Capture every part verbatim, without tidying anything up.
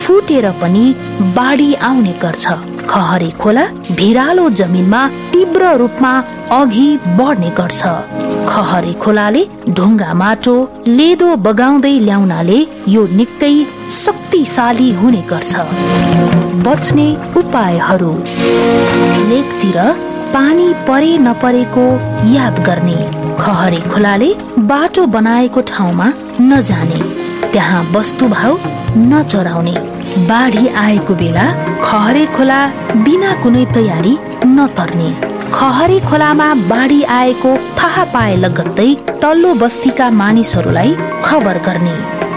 फुटेर पनि बाढी आउने गर्छ। खहरे खोला भिरालो जमिनमा तीव्र रूपमा अघि बढ्ने गर्छ। खहरे खोलाले ढुङ्गा माटो लेदो बगाउँदै ल्याउनाले यो निकै शक्तिशाली हुने गर्छ। बच्ने उपायहरू: लेकतिर पानी परे नपरेको याद गर्ने। खहरे खोलाले बाटो बनाएको ठाउँमा नजाने। त्यहाँ वस्तुभाव नचराउने। बाढी आएको बेला खहरे खोला बिना कुनै तयारी नतर्ने। खहरे खोलामा बाढी आएको थाहा पाए लगत्तै तल्लो बस्तीका मानिसहरूलाई खबर गर्ने।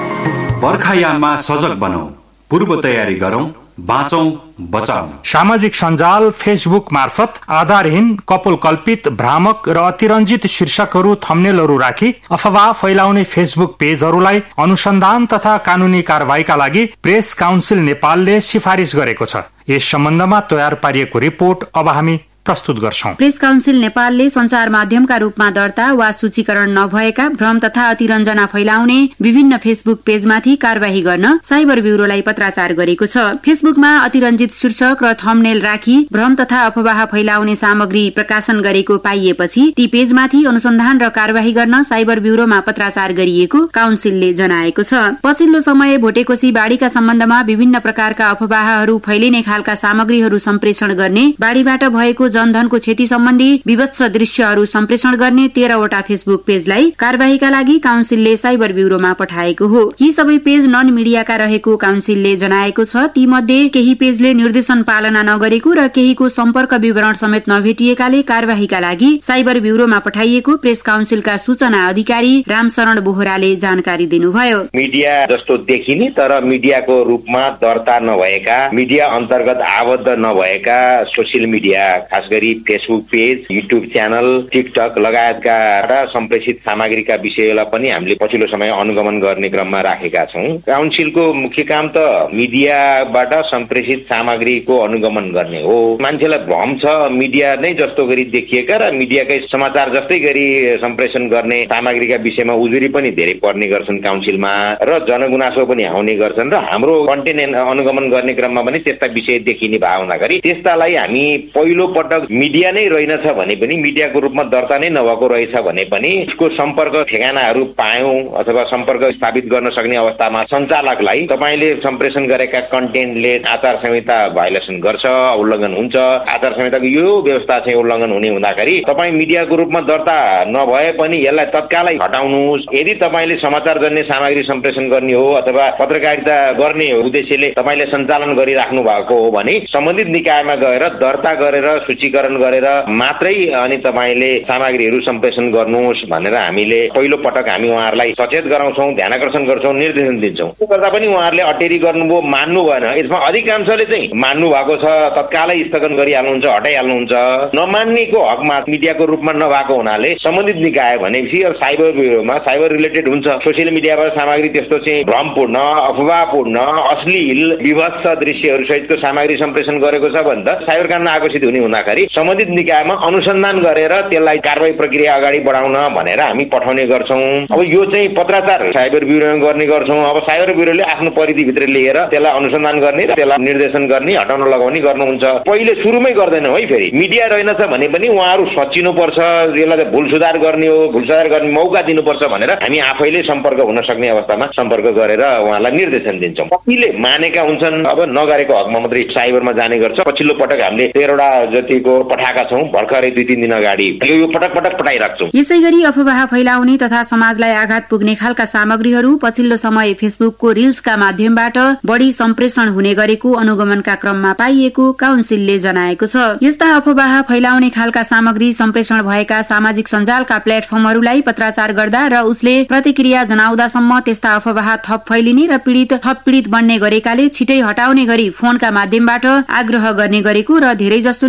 बर्खायाममा सजग बनौं, पूर्व तयारी गरौं, बाँचौं बचाउँ। सामाजिक सञ्जाल फेसबुक मार्फत आधारहीन, कपोल कल्पित, भ्रामक र अतिरञ्जित शीर्षकहरू, थम्बनेलहरू राखी अफवाह फैलाउने फेसबुक पेजहरूलाई अनुसन्धान तथा कानूनी कारवाहीका लागि प्रेस काउन्सिल नेपालले सिफारिस गरेको छ। यस सम्बन्धमा तयार पारिएको रिपोर्ट अब हामी प्रस्तुत गर्छौं। प्रेस काउन्सिल नेपालले सञ्चार माध्यमका रूपमा दर्ता वा सूचीकरण नभएका भ्रम तथा अतिरञ्जना फैलाउने विभिन्न फेसबुक पेजमाथि कार्यवाही गर्न साइबर ब्यूरोलाई पत्राचार गरेको छ। फेसबुकमा अतिरञ्जित शीर्षक र थम्बनेल राखी भ्रम तथा अफवाह फैलाउने सामग्री प्रकाशन गरेको पाइएपछि ती पेजमाथि अनुसन्धान र कार्यवाही गर्न साइबर ब्यूरोमा पत्राचार गरिएको काउन्सिलले जनाएको छ। पछिल्लो समय भोटेकोशी बाढीका सम्बन्धमा विभिन्न प्रकारका अफवाहहरू फैलिने खालका सामग्रीहरू सम्प्रेषण गर्ने, बाढीबाट भएको जनधनको क्षति सम्बन्धी विभत्स दृश्यहरू सम्प्रेषण गर्ने तेह्रवटा फेसबुक पेजलाई कार्यवाहीका लागि काउन्सिलले साइबर ब्यूरोमा पठाएको हो। यी सबै पेज नन मिडियाका रहेको काउन्सिलले जनाएको छ। ती मध्ये केही पेजले निर्देशन पालना नगरेको र केहीको सम्पर्क विवरण समेत नभेटिएकाले कार्यवाहीका लागि साइबर ब्यूरोमा पठाइएको प्रेस काउन्सिलका सूचना अधिकारी रामशरण बोहराले जानकारी दिनुभयो। मिडिया जस्तो देखिने तर मिडियाको रूपमा दर्ता नभएका, मिडिया अन्तर्गत आबद्ध नभएका सोसियल मिडिया, खास गरी Facebook page, YouTube channel, TikTok लगायतका सम्प्रेषित सामग्रीका विषयलाई पनि हामीले पछिल्लो समय अनुगमन गर्ने क्रममा राखेका छौं। काउन्सिलको मुख्य काम त मिडियाबाट सम्प्रेषित सामग्रीको अनुगमन गर्ने हो। मान्छेलाई भ्रम छ मिडिया नै जस्तो गरी देखिएका र मिडियाकै समाचार जस्तै गरी सम्प्रेषण गर्ने सामग्रीका विषयमा उजुरी पनि धेरै पर्ने गर्छन् काउन्सिलमा र जनगुनासो पनि आउने गर्छन् र हाम्रो कन्टेन्ट अनुगमन गर्ने क्रममा पनि त्यस्ता विषय देखिने भावना गरी त्यस्तालाई हामी पहिलो पटक मिडिया नै रहेनछ भने पनि मिडियाको रूपमा दर्ता नै नभएको रहेछ भने पनि यसको सम्पर्क ठेगानाहरू पायौं अथवा सम्पर्क स्थापित गर्न सक्ने अवस्थामा सञ्चालकलाई तपाईले सम्प्रेषण गरेका कन्टेन्टले आचार संहिता भाइलेसन गर्छ, उल्लङ्घन हुन्छ, आचार संहिताको यो व्यवस्था चाहिँ उल्लङ्घन हुने हुँदाखेरि तपाई मिडियाको रूपमा दर्ता नभए पनि यसलाई तत्कालै हटाउनुहोस्। यदि तपाईले समाचार जन्य सामग्री सम्प्रेषण गर्ने हो अथवा पत्रकारिता गर्ने उद्देश्यले तपाईले सञ्चालन गरिराख्नु भएको हो भने सम्बन्धित निकायमा गएर दर्ता गरेर सूचीकरण गरेर मात्रै अनि तपाईले सामग्रीहरू सम्प्रेषण गर्नुहोस् भनेर हामीले पहिलो पटक हामी उहाँहरूलाई सचेत गराउँछौं, ध्यानाकर्षण गर्छौं, निर्देशन दिन्छौं। त्यो गर्दा पनि उहाँहरूले अटेरी गर्नुभयो, मान्नु भएन। यसमा अधिकांशले चाहिँ मान्नु भएको छ, तत्कालै स्थगन गरिहाल्नुहुन्छ, हटाइहाल्नुहुन्छ। नमान्नेको हकमा मिडियाको रूपमा नभएको हुनाले सम्बन्धित निकाय भनेपछि अब साइबर ब्यूरोमा साइबर रिलेटेड हुन्छ। सोसियल मिडियाबाट सामग्री त्यस्तो चाहिँ भ्रमपूर्ण, अफवाहपूर्ण, अश्लील, विभत्स दृश्यहरू सहितको सामग्री सम्प्रेषण गरेको छ भने त साइबर कानुन आकर्षित हुने हुँदाखेरि सम्बन्धित निकायमा अनुसन्धान गरेर त्यसलाई कारबाही प्रक्रिया अगाडि बढाउन भनेर हामी पठाउने गर्छौं। अब यो चाहिँ पत्राचार साइबर ब्यूरोमा गर्ने गर्छौं। अब साइबर ब्यूरोले आफ्नो परिधिभित्र लिएर त्यसलाई अनुसन्धान गर्ने र त्यसलाई निर्देशन गर्ने, हटाउन लगाउने गर्नुहुन्छ। पहिले सुरुमै गर्दैन है। फेरि मिडिया रहेनछ भने पनि उहाँहरू सचिनु पर्छ, यसलाई भुल सुधार गर्ने हो, भुल सुधार गर्ने मौका दिनुपर्छ भनेर हामी आफैले सम्पर्क हुन सक्ने अवस्थामा सम्पर्क गरेर उहाँलाई निर्देशन दिन्छौं। कतिले मानेका हुन्छन्, अब नगरेको हकमा मात्रै साइबरमा जाने गर्छ। पछिल्लो पटक हामीले तेह्रवटा जतिको पठाएका छौं, भर्खरै दुई तीन दिन अगाडि यो पटक पटक पठाइराख्छौं। यसैगरी अफवाह फैलाउने तथा समाजलाई आघात पुग्ने खालका सामग्रीहरू पछिल्लो समय फेसबुकको रिल्सका माध्यमबाट बढी सम्प्रेषण हुने गरेको अनुगमनका क्रममा पाइएको काउन्सिलले जनाएको छ। यस्ता अफवाह फैलाउने खालका सामग्री सम्प्रेषण भएका सामाजिक सञ्जालका प्लेटफर्महरूलाई पत्राचार गर्दा र उसले प्रतिक्रिया जनाउँदासम्म त्यस्ता अफवाह थप फैलिने र पीडित थप पीडित बन्ने गरेकाले छिटै हटाउने गरी फोनका माध्यमबाट आग्रह गर्ने गरेको र धेरै जसोले त्यो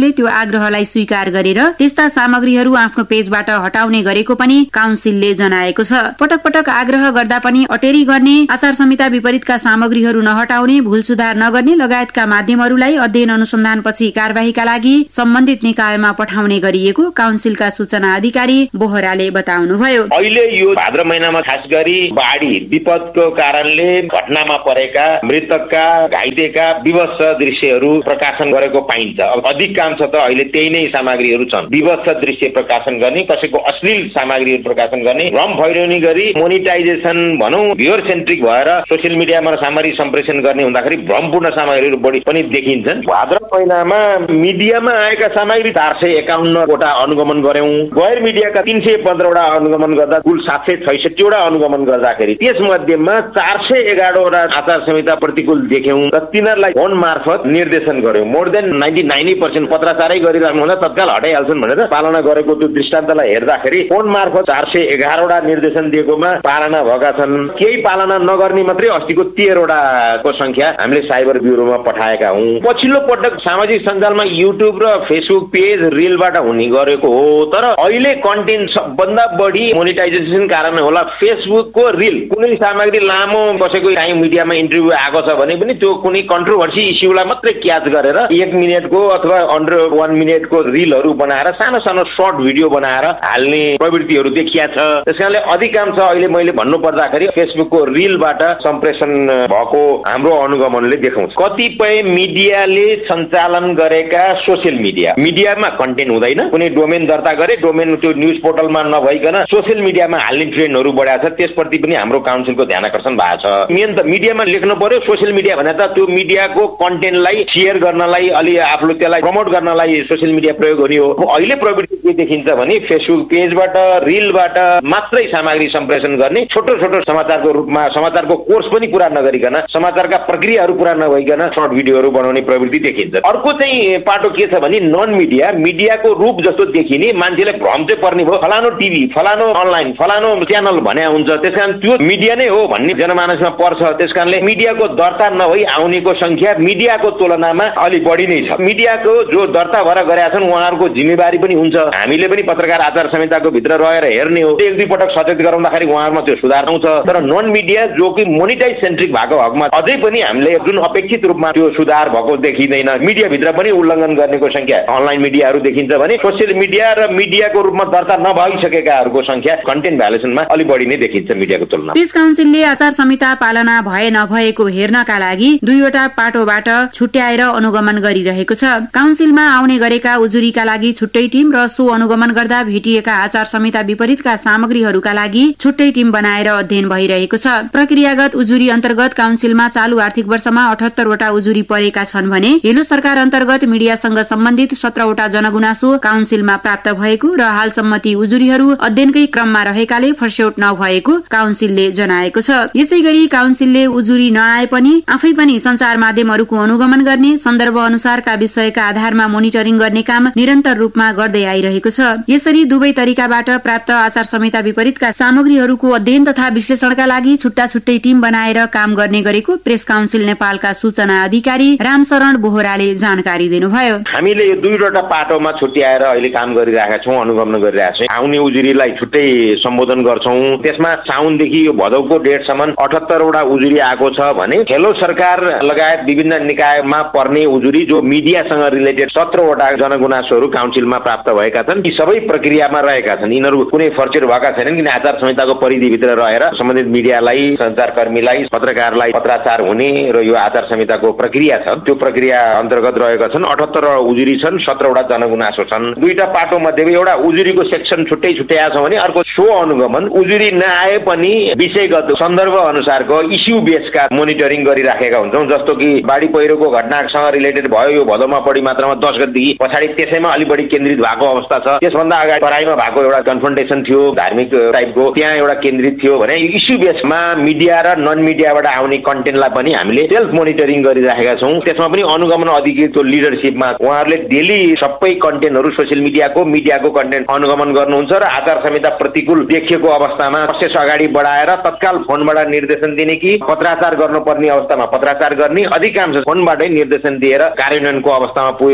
आग्रहलाई स्वीकार गरेर त्यस्ता सामग्रीहरू आफ्नो पेजबाट हटाउने गरेको पनि काउन्सिलले जनाएको छ। पटक पटक आग्रह गर्दा पनि अटेरी गर्ने, आचार संहिता विपरीतका सामग्रीहरू नहटाउने, भूल सुधार नगर्ने लगायतका माध्यमहरूलाई अध्ययन अनुसन्धानपछि कारबाहीका लागि सम्बन्धित निकायमा पठाउने गरिएको काउन्सिलका सूचना अधिकारी बोहराले बताउनुभयो। अहिले यो भाद्र महिनामा खास गरी बाढी विपदको कारणले घटनामा परेका मृतकका घाइतेका विवश दृश्यहरू प्रकाशन गरेको पाइन्छ। अब अधिकांश त अहिले त्यही नै सामग्रीहरू छन्। विवश दृश्य प्रकाशन गर्ने, कसैको अश्लील सामग्रीहरू प्रकाशन गर्ने, भ्रम फैलाउने गरी मोनिटाइजेसन भनौँ भ्युअर सेन्ट्रिक भएर सोसियल मिडियामा सामग्री सम्प्रेषण गर्ने हुँदाखेरि भ्रमपूर्ण सामग्रीहरू बढी पनि देखिन्छन्। भाद्र महिनामा मिडियामा आएका सामग्री चार सय एकाउन्न वटा अनुगमन गर्यौं। गैर मिडियाका तीन सय पन्ध्रवटा अनुगमन गर्दा कुल सात सय छैसठीवटा अनुगमन गर्दाखेरि त्यस मध्येमा चार सय एघारवटा आचार संहिता प्रतिकूल देख्यौं र तिनीहरूलाई फोन मार्फत निर्देशन गर्यौं। More than ninety ninety percent पत्राचारै गरिराख्नु हुँदा तत्काल हटाइहाल्छन् भनेर पालना गरेको त्यो दृष्टान्तलाई हेर्दाखेरि फोन मार्फत चार सय एघारवटा निर्देशन दिएकोमा पालना भएका छन्। केही पालना नगर्ने मात्रै अस्तिको तेह्रवटाको संख्या हामीले साइबर ब्युरोमा पठाएका हौं। पछिल्लो पटक सामाजिक सञ्जालमा युट्युब र फेसबुक पेज रिलबाट हुने गरेको हो, तर अहिले कन्टेन्ट सबभन्दा बढी मोनिटाइजेसन कारण होला फेसबुकको रिल। कुनै सामग्री लामो कसैको टाइम मिडियामा इन्टरभ्यू आएको छ भने पनि त्यो कुनै कन्ट्रोभर्सी इस्युलाई मात्रै क्याच गरेर एक मिनटको अथवा अन्डर वान मिनटको रिलहरू बनाएर सानो सानो सर्ट भिडियो बनाएर हाल्ने प्रवृत्तिहरू देखिया छ। त्यसकारणले अधिकांश अहिले मैले भन्नु पर्दाखेरि फेसबुकको रिलबाट सम्प्रेषण भएको हाम्रो अनुगमनले देखाउँछ। कतिपय मिडियाले सञ्चालन गरेका सोसियल मिडिया मिडियामा कन्टेन्ट हुँदैन, कुनै डोमेन दर्ता गरे डोमेन त्यो न्युज पोर्टलमा नभइकन सोसियल मिडियामा हाल्ने ट्रेन्डहरू बढाएको छ। त्यसप्रति पनि हाम्रो काउन्सिलको ध्यान आकर्षण भएको छ। मेन त मिडियामा लेख्नु पर्यो। सोसियल मिडिया भने त त्यो मिडियाको कन्टेन्टलाई सेयर गर्नलाई, अलि आफूले त्यसलाई प्रमोट गर्नलाई सोसियल मिडिया प्रयोग गर्ने हो। अहिले प्रवृत्ति के देखिन्छ भने फेसबुक पेजबाट रिलबाट मात्रै सामग्री सम्प्रेषण गर्ने, छोटो छोटो समाचारको रूपमा समाचारको कोर्स पनि पूरा नगरिकन, समाचारका प्रक्रियाहरू पूरा नभइकन सर्ट भिडियोहरू बनाउने प्रवृत्ति देखिन्छ। अर्को चाहिँ पाटो के छ भने नन मिडिया मिडियाको रूप जस्तो देखिने, मान्छेलाई भ्रम चाहिँ पर्ने भयो फलानो टिभी फलानो अनलाइन फलानो च्यानल भने हुन्छ, त्यसकारण त्यो मिडिया नै हो भन्ने जनमानसमा पर्छ। त्यसकारणले मिडियाको दर्ता नभई आउनेको संख्या मिडियाको तुलनामा अलि बढी नै छ। मिडियाको जो दर्ता भएर गरेका छन् उहाँहरूको जिम्मेवारी पनि हुन्छ। हामीले पनि पत्रकार आचार संहिताको भित्र रहेर हेर्ने हो। एक दुई पटक सचेत गराउँदाखेरि उहाँहरूमा त्यो सुधार आउँछ। तर नन मिडिया जो कि मोनिटाइज सेन्ट्रिक भएको हकमा अझै पनि हामीले जुन अपेक्षित रूपमा त्यो सुधार भएको देखिँदैन। मिडिया भित्र पनि उल्लङ्घन गर्नेको संख्या अनलाइन मिडियाहरू देखिन्छ भने सोसियल मिडिया र मिडियाको रूपमा दर्ता नभइसकेकाहरूको संख्या कन्टेन्ट भ्यालेसनमा अलि बढी नै देखिन्छ मिडियाको तुलनामा। प्रेस काउन्सिलले आचार संहिता पालना भए नभएको हेर्नका लागि दुईवटा पाटोबाट छुट्याएर अनुगमन गरिरहेको छ। काउन्सिलमा आउने गरेका उजुरीका लागि छुट्टै टिम र सो अनुगमन गर्दा भेटिएका आचार संहिता विपरीतका सामग्रीहरूका लागि छुट्टै टिम बनाएर अध्ययन भइरहेको छ। प्रक्रियागत उजुरी अन्तर्गत काउन्सिलमा चालू आर्थिक वर्षमा अठहत्तरवटा उजुरी परेका छन् भने हेलो सरकार अन्तर्गत मिडियासँग सम्बन्धित सत्रवटा जनगुनासो काउन्सिलमा प्राप्त भएको र हालसम्म ती उजुरीहरू अध्ययनकै क्रममा रहेकाले फर्स्यौट नभएको काउन्सिलले जनाएको छ। यसै गरी काउन्सिलले उजुरी नआए पनि आफै पनि संचार माध्यमहरूको अनुगमन गर्ने, सन्दर्भ अनुसारका विषयका आधारमा मोनिटरिङ गर्ने काम निरन्तर रूपमा गर्दै आइरहेको छ। यसरी दुवै तरिकाबाट प्राप्त आचार संहिता विपरीतका सामग्रीहरूको अध्ययन तथा विश्लेषणका लागि छुट्टा छुट्टै टिम बनाएर काम गर्ने गरेको प्रेस काउन्सिल नेपालका सूचना अधिकारी रामशरण बोहराले जानकारी दिनुभयो। हामीले यो दुईवटा पाटोमा छुट्याएर अहिले काम गरिरहेका छौँ, अनुगमन गरिरहेका छौँ। आउने उजुरीलाई छुट्टै सम्बोधन गर्छौँ। त्यसमा साउनदेखि यो भदौको डेटसम्म अठहत्तरवटा उजुरी आएको छ भने हेलो सरकार लगायत विभिन्न निकायमा पर्ने उजुरी जो मिडियासँग रिलेटेड सत्रवटा जनगुनासोहरू काउन्सिलमा प्राप्त भएका छन्। यी सबै प्रक्रियामा रहेका छन्। यिनीहरू कुनै फर्चेट भएका छैनन् किन आचार संहिताको परिधिभित्र रहेर सम्बन्धित मिडियालाई, सञ्चारकर्मीलाई, पत्रकारलाई पत्राचार हुने र यो आचार संहिताको प्रक्रिया छ त्यो प्रक्रिया अन्तर्गत रहेका छन्। अठहत्तरवटा उजुरी छन्, सत्रवटा जनगुनासो छन्। दुईटा पाटो मध्ये एउटा उजुरीको सेक्सन छुट्टै छुट्याएको छ भने अर्को सो अनुगमन उजुरी नआए पनि विषयगत सन्दर्भ अनुसारको इस्यु बेसका मोनिटरिङ गरिराखेका हुन्छौँ। जस्तो कि बाढी पहिरोको घटनासँग रिलेटेड भयो, यो भदौमा बढी मात्रामा दस गतिदेखि पछाडि त्यसैमा अलि बढी केन्द्रित भएको अवस्था छ। त्यसभन्दा अगाडि तराईमा भएको एउटा कन्फ्रन्टेसन थियो धार्मिक टाइपको, त्यहाँ एउटा केन्द्रित थियो भने इस्यु बेसमा मिडिया र नन मिडियाबाट आउने कन्टेन्टलाई पनि हामीले सेल्फ मोनिटरिङ गरिराखेका छौँ। त्यसमा पनि अनुगमन अधिकृतको लिडरसिपमा उहाँहरूले डेली सबै कन्टेन्टहरू सोसियल मिडियाको मिडियाको कन्टेन्ट अनुगमन गर्नुहुन्छ र आचार संहिता प्रतिकूल देखिएको अवस्थामा प्रोसेस अगाडि बढाएर तत्काल फोनबाट निर्देशन दिने कि पत्राचार गर्नुपर्ने अवस्थामा पत्राचार गर्ने, अधिकांश फोनबाटै निर्देशन दिएर कार्यान्वयनको अवस्थामा पुगेको छ र फोन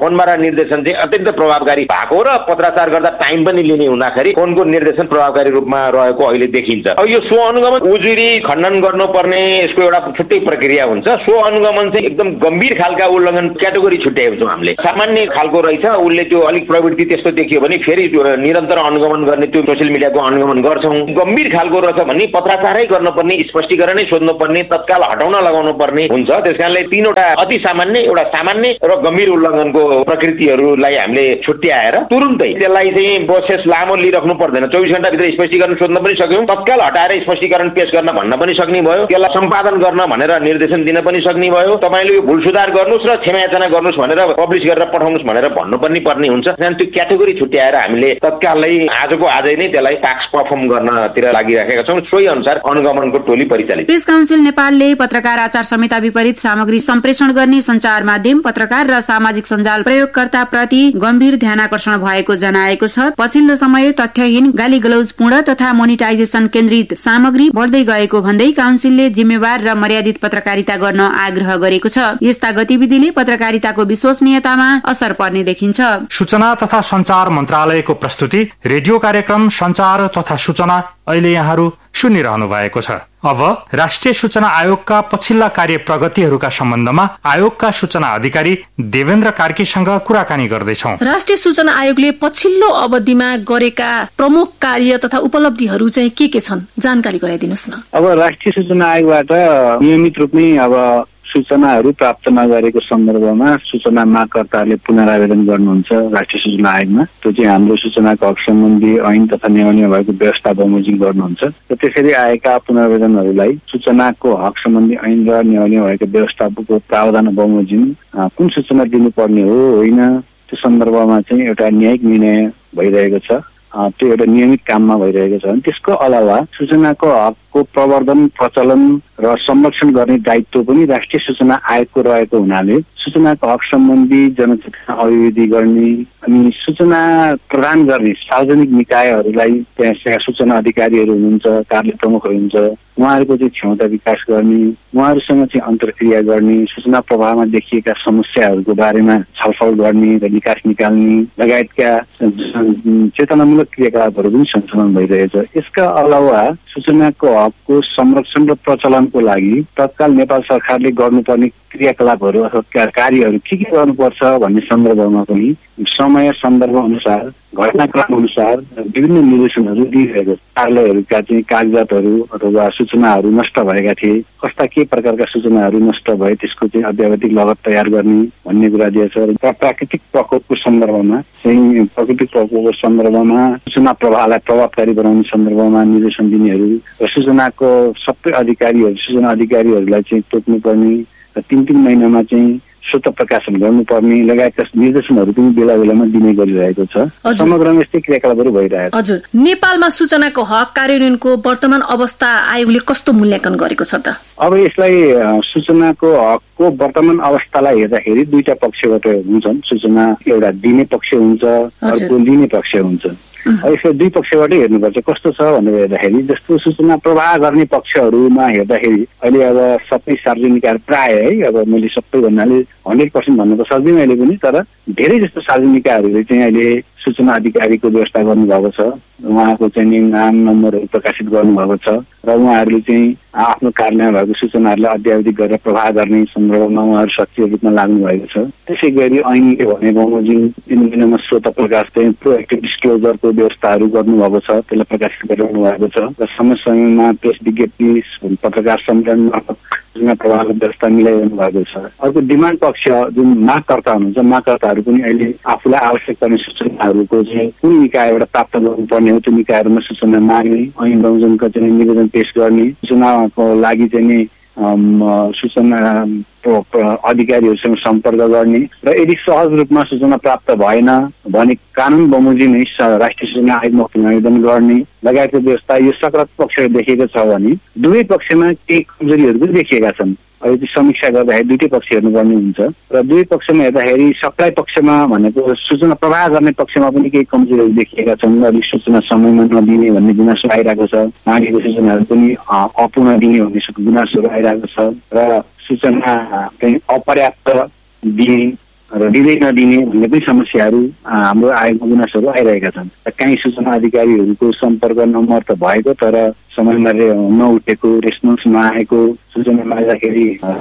फोनबाट निर्देशन चाहिँ अत्यन्त प्रभावकारी भएको र पत्राचार गर्दा टाइम पनि लिने हुँदाखेरि फोनको निर्देशन प्रभावकारी रूपमा रहेको अहिले देखिन्छ। अब यो स्व अनुगमन उजुरी खण्डन गर्नुपर्ने यसको एउटा छुट्टै प्रक्रिया हुन्छ। स्व अनुगमन चाहिँ एकदम गम्भीर खालका उल्लङ्घन क्याटेगोरी छुट्याएको छौँ हामीले। सामान्य खालको रहेछ, उसले त्यो अलिक प्रवृत्ति त्यस्तो देखियो भने फेरि निरन्तर अनुगमन गर्ने त्यो सोसियल मिडियाको अनुगमन गर्छौँ। गम्भीर खालको रहेछ भने पत्राचारै गर्नुपर्ने, स्पष्टीकरणै सोध्नुपर्ने, तत्काल हटाउन लगाउनु पर्ने हुन्छ। त्यसकारणले तीनवटा अति सामान्य, एउटा सामान्य र गम्भीर उल्लङ्घनको प्रकृतिहरूलाई हामीले छुट्याएर तुरुन्तै त्यसलाई चाहिँ प्रोसेस लामो लिइराख्नु पर्दैन। चौबिस घण्टाभित्र स्पष्टीकरण सोध्न पनि सक्यौँ, तत्काल हटाएर स्पष्टीकरण पेश गर्न भन्न पनि सक्ने भयो, त्यसलाई सम्पादन गर्न भनेर निर्देशन दिन पनि सक्ने भयो। तपाईँले यो भुल सुधार गर्नुहोस् र क्षमायाचना गर्नुहोस् भनेर पब्लिस गरेर पठाउनुहोस् भनेर भन्नु पनि पर्ने हुन्छ। त्यो क्याटेगोरी छुट्याएर हामीले तत्कालै आजको आजै नै त्यसलाई टास्क पर्फर्म गर्नतिर लागिराखेका छौँ। सोही अनुसार अनुगमनको टोली परिचालित। प्रेस काउन्सिल नेपालले पत्रकार आचार संहिता विपरीत सामग्री सम्प्रेषण गर्ने सञ्चार माध्यम, पत्रकार र सामाजिक सञ्जाल प्रयोगकर्ता प्रति गम्भीर ध्यानाकर्षण भएको जनाएको छ। पछिल्लो समय तथ्यहीन, गाली गलौजपूर्ण तथा मोनिटाइजेसन केन्द्रित सामग्री बढ्दै गएको भन्दै काउन्सिलले जिम्मेवार र मर्यादित पत्रकारिता गर्न आग्रह गरेको छ। यस्ता गतिविधिले पत्रकारिताको विश्वसनीयतामा असर पर्ने देखिन्छ। सूचना तथा संचार मन्त्रालयको प्रस्तुति रेडियो कार्यक्रम संचार तथा सूचना अहिले यहाँहरू सुनिरहनु भएको छ। अब राष्ट्रिय सूचना आयोगका पछिल्ला कार्य प्रगतिहरूका सम्बन्धमा आयोगका सूचना अधिकारी देवेन्द्र कार्कीसँग कुराकानी गर्दैछौँ। राष्ट्रिय सूचना आयोगले पछिल्लो अवधिमा गरेका प्रमुख कार्य तथा उपलब्धिहरू चाहिँ के के छन्, जानकारी गराइदिनुहोस् न। अब राष्ट्रिय सूचना आयोगबाट नियमित रूपमै अब सूचनाहरू प्राप्त नगरेको सन्दर्भमा सूचना मागकर्ताहरूले पुनरावेदन गर्नुहुन्छ राष्ट्रिय सूचना आयोगमा। त्यो चाहिँ हाम्रो सूचनाको हक सम्बन्धी ऐन तथा नियममा भएको व्यवस्था बमोजिम गर्नुहुन्छ र त्यसरी आएका पुनरावेदनहरूलाई सूचनाको हक सम्बन्धी ऐन र नियममा भएको व्यवस्थाको प्रावधान बमोजिम कुन सूचना दिनुपर्ने हो होइन, त्यो सन्दर्भमा चाहिँ एउटा न्यायिक निर्णय भइरहेको छ। त्यो एउटा नियमित काममा भइरहेको छ। त्यसको अलावा सूचनाको हकको प्रवर्धन, प्रचलन र संरक्षण गर्ने दायित्व पनि राष्ट्रिय सूचना आयोगको रहेको हुनाले सूचनाको हक सम्बन्धी जनचेतना अभिवृद्धि गर्ने अनि सूचना प्रदान गर्ने सार्वजनिक निकायहरूलाई, त्यहाँ सूचना अधिकारीहरू हुनुहुन्छ, कार्य प्रमुखहरू हुनुहुन्छ, उहाँहरूको चाहिँ क्षमता विकास गर्ने, उहाँहरूसँग चाहिँ अन्तर्क्रिया गर्ने, सूचना प्रवाहमा देखिएका समस्याहरूको बारेमा छलफल गर्ने र निकास निकाल्ने लगायतका चेतनामूलक क्रियाकलापहरू पनि सञ्चालन भइरहेछ। यसका अलावा सूचनाको हकको संरक्षण र प्रचलनको लागि तत्काल नेपाल सरकारले गर्नुपर्ने क्रियाकलापहरू अथवा कार्यहरू के के गर्नुपर्छ भन्ने सन्दर्भमा पनि समय सन्दर्भ अनुसार, घटनाक्रम अनुसार विभिन्न निर्देशनहरू दिइरहेको छ। कार्यालयहरूका चाहिँ कागजातहरू अथवा सूचनाहरू नष्ट भएका थिए, कस्ता के प्रकारका सूचनाहरू नष्ट भए त्यसको चाहिँ अध्यावधिक लगत तयार गर्ने भन्ने कुरा दिएछ। र प्राकृतिक प्रकोपको सन्दर्भमा चाहिँ प्राकृतिक प्रकोपको सन्दर्भमा सूचना प्रवाहलाई प्रभावकारी बनाउने सन्दर्भमा निर्देशन दिनेहरू र सूचनाको सबै अधिकारीहरू सूचना अधिकारीहरूलाई चाहिँ तोक्नुपर्ने र तिन तिन महिनामा चाहिँ स्वतः प्रकाशन गर्नुपर्ने लगायतका निर्देशनहरू पनि बेला बेलामा दिने गरिरहेको छ। समग्रमा यस्तै क्रियाकलापहरू भइरहेको छ। हजुर, नेपालमा सूचनाको हक कार्यान्वयनको वर्तमान अवस्था आयोगले कस्तो मूल्याङ्कन गरेको छ त? अब यसलाई सूचनाको हकको वर्तमान अवस्थालाई हेर्दाखेरि दुईटा पक्षबाट हुन्छन्। सूचना एउटा दिने पक्ष हुन्छ, अर्को लिने पक्ष हुन्छ। यसलाई दुई पक्षबाटै हेर्नुपर्छ। कस्तो छ भनेर हेर्दाखेरि जस्तो सूचना प्रवाह गर्ने पक्षहरूमा हेर्दाखेरि अहिले अब सबै सार्वजनिकहरू प्राय है, अब मैले सबै भन्नाले हन्ड्रेड पर्सेन्ट भन्नु त सक्दिनँ अहिले पनि, तर धेरै जस्तो सार्वजनिकहरूले चाहिँ अहिले सूचना अधिकारीको व्यवस्था गर्नुभएको छ। उहाँको चाहिँ नाम नम्बरहरू प्रकाशित गर्नुभएको छ र उहाँहरूले चाहिँ आफ्नो कार्यालयमा भएको सूचनाहरूलाई अध्यावधिक गरेर प्रवाह गर्ने सन्दर्भमा उहाँहरू सक्रिय रूपमा लाग्नु भएको छ। त्यसै गरी ऐनले भने बमोजिम तिन महिनामा स्वतः प्रकाश चाहिँ प्रोएक्टिभ डिस्क्लोजरको व्यवस्थाहरू गर्नुभएको छ, त्यसलाई प्रकाशित गरिरहनु भएको छ र समय समयमा प्रेस विज्ञप्ति, पत्रकार सम्मेलनमा सूचना प्रवाहको व्यवस्था मिलाइरहनु भएको छ। अर्को डिमान्ड पक्ष जुन मागकर्ता हुनुहुन्छ, मागकर्ताहरू पनि अहिले आफूलाई आवश्यक पर्ने सूचनाहरूको चाहिँ कुन निकायबाट प्राप्त गर्नुपर्ने हो त्यो निकायहरूमा सूचना माग्ने, ऐन बमोजिमका चाहिँ निवेदन पेश गर्ने, सूचनाको लागि चाहिँ सूचना अधिकारीहरूसँग सम्पर्क गर्ने र यदि सहज रूपमा सूचना प्राप्त भएन भने कानुन बमोजिम राष्ट्रिय सूचना आयोगमा आवेदन गर्ने लगायतको व्यवस्था यो सकारात्मक पक्षहरू देखेको छ भने दुवै पक्षमा केही कमजोरीहरू पनि देखिएका छन्। अहिले समीक्षा गर्दाखेरि दुईटै पक्ष हेर्नुपर्ने हुन्छ र दुवै पक्षमा हेर्दाखेरि सप्लाई पक्षमा भनेको सूचना प्रवाह गर्ने पक्षमा पनि केही कमजोरीहरू देखिएका छन्। अलिक सूचना समयमा नदिने भन्ने गुनासो आइरहेको छ, मागेको सूचनाहरू पनि अपूर्ण दिने भन्ने गुनासोहरू आइरहेको छ र सूचना चाहिँ अपर्याप्त दिने र दिँदै नदिने भन्ने पनि समस्याहरू हाम्रो आयोगमा गुनासोहरू आइरहेका छन्। काहीँ सूचना अधिकारीहरूको सम्पर्क नम्बर त भएको तर समयमा नउठेको, रेस्पोन्स नआएको, सूचना माग्दाखेरि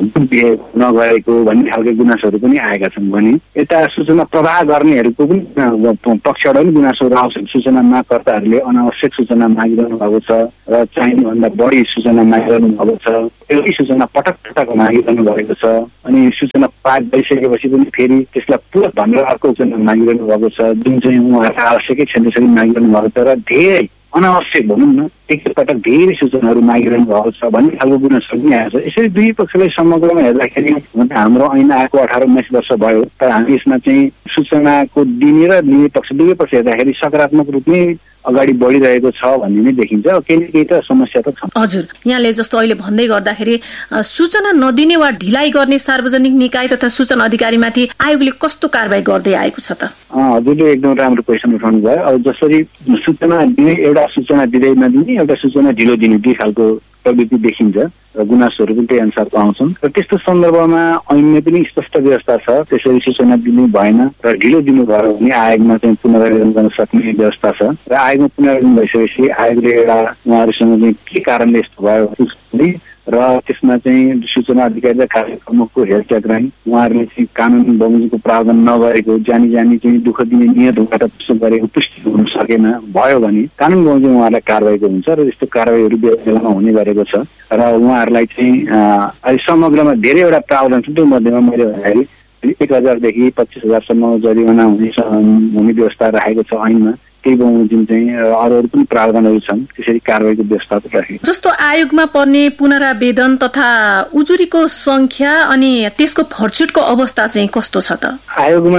नगरेको भन्ने खालको गुनासोहरू पनि आएका छन् भने यता सूचना प्रवाह गर्नेहरूको पनि पक्षबाट पनि गुनासोहरू आउँछन्। सूचना मागकर्ताहरूले अनावश्यक सूचना मागिरहनु भएको छ र चाहिने भन्दा बढी सूचना मागिरहनु भएको छ, एउटै सूचना पटक पटक मागिरहनु भएको छ अनि सूचना पास भइसकेपछि पनि फेरि त्यसलाई पूरक भनेर अर्को सूचना मागिरहनु भएको छ जुन चाहिँ उहाँहरूले आवश्यकै छैन त्यसरी मागिरहनु भएको छ र धेरै अनावश्यक भनौँ न एकपटक धेरै सूचनाहरू मागिरहनु भएको छ भन्ने खालको गुनासो पनि आएको छ। यसरी दुई पक्षलाई समग्रमा हेर्दाखेरि हाम्रो ऐन आएको अठार उन्नाइस वर्ष भयो तर हामी यसमा चाहिँ सूचनाको दिने र लिने पक्ष दुवै पक्ष हेर्दाखेरि सकारात्मक रूपमै अगाडि बढिरहेको छ भन्ने नै देखिन्छ। केही न केही त समस्या त छ। हजुर, यहाँले जस्तो अहिले भन्दै गर्दाखेरि सूचना नदिने वा ढिलाइ गर्ने सार्वजनिक निकाय तथा सूचना अधिकारीमाथि आयोगले कस्तो कारबाही गर्दै आएको छ त? हजुरले एकदम राम्रो क्वेसन उठाउनु भयो। अब जसरी सूचना दिने, एउटा सूचना दिँदै नदिने, एउटा सूचना ढिलो दिने दुई खालको प्रवृत्ति देखिन्छ र गुनासोहरू पनि त्यही अनुसारको आउँछन् र त्यस्तो सन्दर्भमा ऐनले पनि स्पष्ट व्यवस्था छ। त्यसरी सूचना दिनु भएन र ढिलो दिनुभयो भने आयोगमा चाहिँ पुनरावेदन गर्न सक्ने व्यवस्था छ र आयोगमा पुनरावेदन भइसकेपछि आयोगले एउटा उहाँहरूसँग चाहिँ के कारणले यस्तो भयो र त्यसमा चाहिँ सूचना अधिकारी र कार्यक्रमको हेरचाह गराई उहाँहरूले चाहिँ कानुन बमोजिमको प्रावधान नगरेको, जानी जानी चाहिँ दुःख दिने नियतबाट त्यस्तो गरेको पुष्टि हुन सकेन भयो भने कानुन बमोजिम उहाँहरूलाई कारबाहीको हुन्छ र यस्तो कारबाहीहरू बेलामा हुने गरेको छ र उहाँहरूलाई चाहिँ अहिले समग्रमा धेरैवटा प्रावधान छ। त्यो मध्येमा मैले भन्दाखेरि एक हजारदेखि पच्चिस हजारसम्म जरिवाना हुने हुने व्यवस्था राखेको छ ऐनमा। केही बमोजिम चाहिँ अरू अरू पनि प्रावधानहरू छन्, त्यसरी कारबाहीको व्यवस्था राखेको। जस्तो आयोगमा पर्ने पुनरावेदन तथा उजुरीको संख्या अनि त्यसको फर्चुटको अवस्था चाहिँ कस्तो छ त? आयोगमा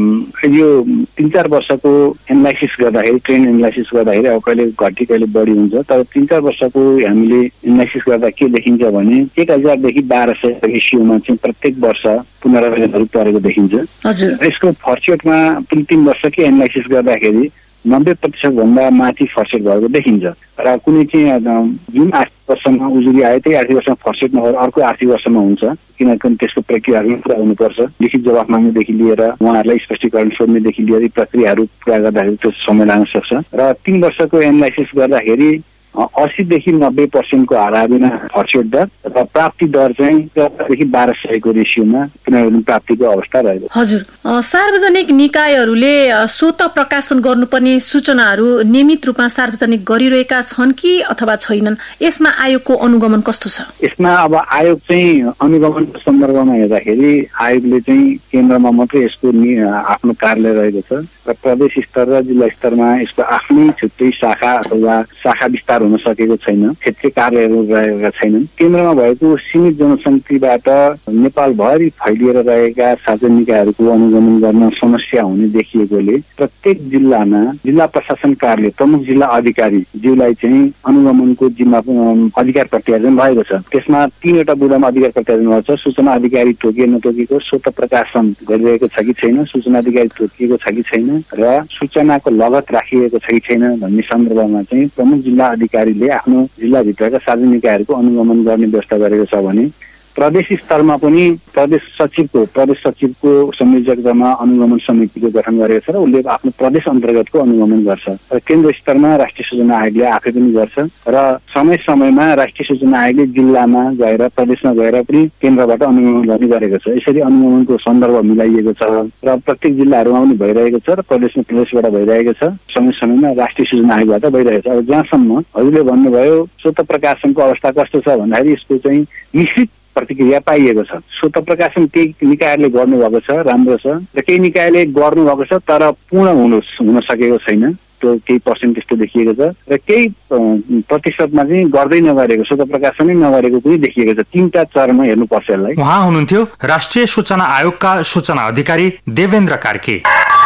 यो तीन चार वर्षको एनालाइसिस गर्दाखेरि ट्रेन एनालाइसिस गर्दाखेरि अब कहिले घटी कहिले बढी हुन्छ तर तीन चार वर्षको हामीले एनालाइसिस गर्दा के देखिन्छ भने एक हजारदेखि बाह्र सय रेसियोमा चाहिँ प्रत्येक वर्ष पुनरावेदनहरू परेको देखिन्छ। हजुर, यसको फर्चुटमा पनि तीन वर्षकै एनालाइसिस गर्दाखेरि नब्बे प्रतिशत भन्दा माथि फर्सेट भएको देखिन्छ र कुनै चाहिँ जुन आर्थिक वर्षमा उजुरी आयो त्यही आर्थिक वर्षमा फर्सेट नभएर अर्को आर्थिक वर्षमा हुन्छ किनकि त्यसको प्रक्रियाहरू पुरा हुनुपर्छ। लिखित जवाफ माग्नेदेखि लिएर उहाँहरूलाई स्पष्टीकरण सोध्नेदेखि लिएर यी प्रक्रियाहरू पुरा गर्दाखेरि त्यो समय लाग्न सक्छ र तीन वर्षको एनालाइसिस गर्दाखेरि अस्सीदेखि नब्बे पर्सेन्टको हाराहारीमा फर्चुट दर र प्राप्ति दर चाहिँ दसदेखि बाह्र सयको रेसियोमा पुनरावेदन प्राप्तिको अवस्था रहेको। हजुर, सार्वजनिक निकायहरूले स्वत प्रकाशन गर्नुपर्ने सूचनाहरू नियमित रूपमा सार्वजनिक गरिरहेका छन् कि अथवा छैनन्? यसमा आयोगको अनुगमन कस्तो छ? यसमा अब आयोग चाहिँ अनुगमनको सन्दर्भमा हेर्दाखेरि आयोगले चाहिँ केन्द्रमा मात्रै यसको आफ्नो कार्यालय रहेको छ र प्रदेश स्तर र जिल्ला स्तरमा यसको आफ्नै छुट्टै शाखा अथवा शाखा विस्तार हुन सकेको छैन, क्षेत्रीय कार्यालयहरू रहेका छैनन्। केन्द्रमा भएको सीमित जनशक्तिबाट नेपालभरि फैलिएर रहेका सार्वजनिक निकायहरूको अनुगमन गर्न समस्या हुने देखिएकोले प्रत्येक जिल्लामा जिल्ला प्रशासन कार्यालय प्रमुख जिल्ला अधिकारी ज्यूलाई चाहिँ अनुगमनको जिम्मा अधिकार प्रत्यार्जन भएको छ। त्यसमा तीनवटा बुँदामा अधिकार प्रत्यार्जन भएको छ। सूचना अधिकारी तोकिए नतोकिएको, स्वत प्रकाशन गरिरहेको छ कि छैन, सूचना अधिकारी तोकिएको छ कि छैन र सूचनाको लगत राखिएको छ कि छैन भन्ने सन्दर्भमा चाहिँ प्रमुख जिल्ला अधिकारीले आफ्नो जिल्लाभित्रका सार्वजनिक निकायहरूको अनुगमन गर्ने व्यवस्था गरेको छ भने प्रदेश स्तरमा पनि प्रदेश सचिवको प्रदेश सचिवको संयोजकतामा अनुगमन समितिको गठन गरेको छ र उसले आफ्नो प्रदेश अन्तर्गतको अनुगमन गर्छ र केन्द्र स्तरमा राष्ट्रिय सूचना आयोगले आफै पनि गर्छ र समय समयमा राष्ट्रिय सूचना आयोगले जिल्लामा गएर प्रदेशमा गएर पनि केन्द्रबाट अनुगमन गर्ने गरेको छ। यसरी अनुगमनको सन्दर्भ मिलाइएको छ र प्रत्येक जिल्लाहरूमा पनि भइरहेको छ र प्रदेशमा प्रदेशबाट भइरहेको छ, समय समयमा राष्ट्रिय सूचना आयोगबाट भइरहेको छ। अब जहाँसम्म हजुरले भन्नुभयो स्वत प्रकाशनको अवस्था कस्तो छ भन्दाखेरि यसको चाहिँ मिश्रित प्रतिक्रिया पाइएको छ। स्वत प्रकाशन केही निकायले गर्नुभएको छ, राम्रो छ र केही निकायले गर्नुभएको छ तर पूर्ण हुन हुन सकेको छैन, त्यो केही पर्सेन्ट त्यस्तो देखिएको छ र केही प्रतिशतमा चाहिँ गर्दै नगरेको स्वत प्रकाशनै नगरेको पनि देखिएको छ। तीनटा चरणमा हेर्नुपर्छ यसलाई। उहाँ हुनुहुन्थ्यो राष्ट्रिय सूचना आयोगका सूचना अधिकारी देवेन्द्र कार्की।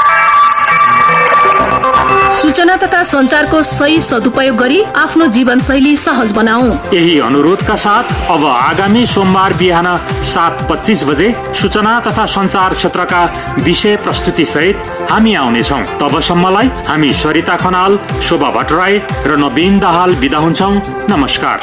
सूचना तथा संचारको सही सदुपयोग गरी आफ्नो जीवनशैली सहज बनाऊ। यही अनुरोधका साथ अब आगामी सोमबार बिहान सात पच्चीस बजे सूचना तथा संचार क्षेत्रका विषय प्रस्तुति सहित हामी आउनेछौँ। तबसम्मलाई हामी सरिता खनाल, शोभा भट्टराई र नवीन दाहाल बिदा हुन्छौँ। नमस्कार।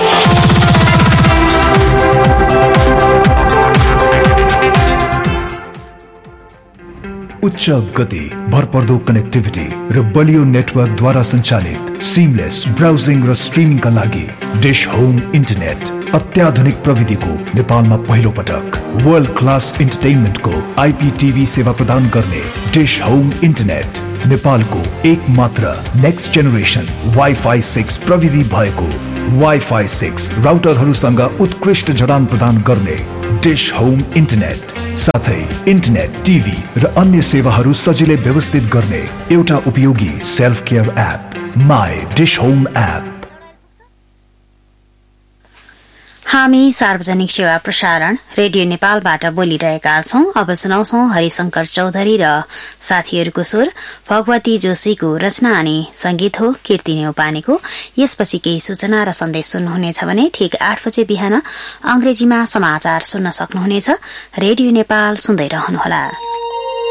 उच्च गति, भरपर्दो कनेक्टिभिटी र बलियो नेटवर्कद्वारा सञ्चालित सिमलेस ब्राउजिङ र स्ट्रिमिङका लागि डिश होम इन्टरनेट अत्याधुनिक प्रविधिको नेपालमा पहिलो पटक वर्ल्ड क्लास इन्टरटेनमेन्टको आइपीटीभी सेवा प्रदान गर्ने डिश होम इन्टरनेट नेपालको एक मात्र नेक्स्ट जेनेरेसन वाइफाई सिक्स प्रविधि भएको वाइफाई सिक्स राउटरहरूसँग उत्कृष्ट जडान प्रदान गर्ने डिश होम इन्टरनेट साथै इन्टरनेट, टिभी र अन्य सेवाहरू सजिलै व्यवस्थित गर्ने एउटा उपयोगी self care app my dish home app. हामी सार्वजनिक सेवा प्रसारण रेडियो नेपालबाट बोलिरहेका छौं। अब सुनाउँछौ हरिशंकर चौधरी र साथीहरूको स्वर। भगवती जोशीको रचना अनि संगीत हो कीर्ति नेउपानेको। यसपछि केही सूचना र सन्देश सुन्नुहुनेछ भने ठीक आठ बजे बिहान अंग्रेजीमा समाचार सुन्न सक्नुहुनेछ। रेडियो नेपाल सुन्दै रहनुहोला।